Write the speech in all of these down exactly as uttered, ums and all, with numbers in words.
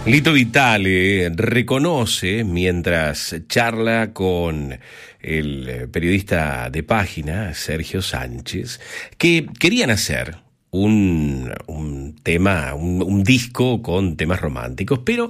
Lito Vitale reconoce, mientras charla con el periodista de Página, Sergio Sánchez, que querían hacer un, un tema, un, un disco con temas románticos, pero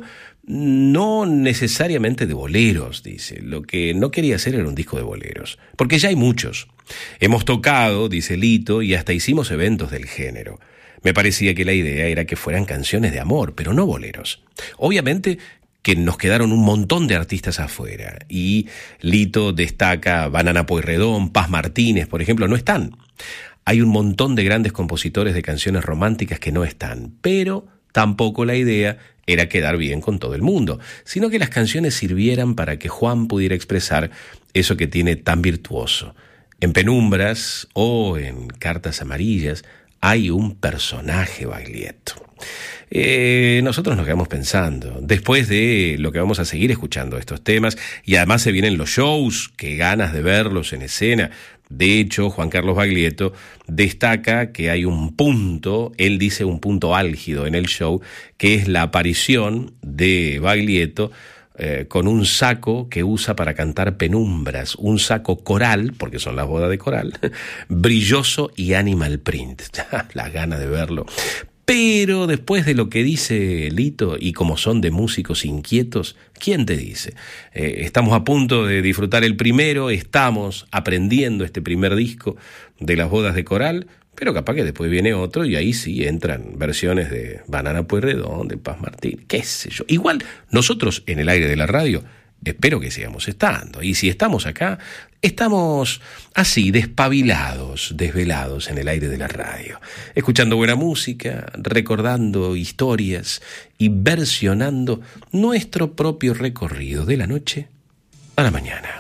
no necesariamente de boleros, dice. Lo que no quería hacer era un disco de boleros, porque ya hay muchos. Hemos tocado, dice Lito, y hasta hicimos eventos del género. Me parecía que la idea era que fueran canciones de amor, pero no boleros. Obviamente que nos quedaron un montón de artistas afuera, y Lito destaca Banana Pueyrredón, Paz Martínez, por ejemplo, no están. Hay un montón de grandes compositores de canciones románticas que no están, pero tampoco la idea era quedar bien con todo el mundo, sino que las canciones sirvieran para que Juan pudiera expresar eso que tiene tan virtuoso. En Penumbras o en Cartas Amarillas hay un personaje Baglietto. Eh, nosotros nos quedamos pensando, después de lo que vamos a seguir escuchando estos temas, y además se vienen los shows, qué ganas de verlos en escena. De hecho, Juan Carlos Baglietto destaca que hay un punto, él dice un punto álgido en el show, que es la aparición de Baglietto Eh, con un saco que usa para cantar Penumbras, un saco coral, porque son las bodas de coral, brilloso y animal print. Las ganas de verlo. Pero después de lo que dice Lito, y como son de músicos inquietos, ¿quién te dice? Eh, estamos a punto de disfrutar el primero, estamos aprendiendo este primer disco de las bodas de coral, pero capaz que después viene otro y ahí sí entran versiones de Banana Pueyrredón, de Paz Martínez, qué sé yo. Igual nosotros en el aire de la radio espero que sigamos estando. Y si estamos acá, estamos así, despabilados, desvelados en el aire de la radio, escuchando buena música, recordando historias y versionando nuestro propio recorrido de la noche a la mañana.